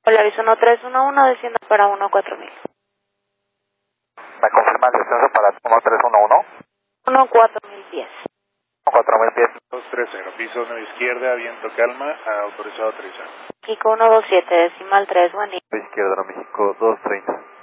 Hola, aviso 1311, descienda para 14000. ¿Me confirma el descenso para 1311? 14010. 4000 pies. 230, piso 9 izquierda, viento calma, autorizado a aterrizar. Kiko 127, decimal 3, buen día. Izquierda, México 230.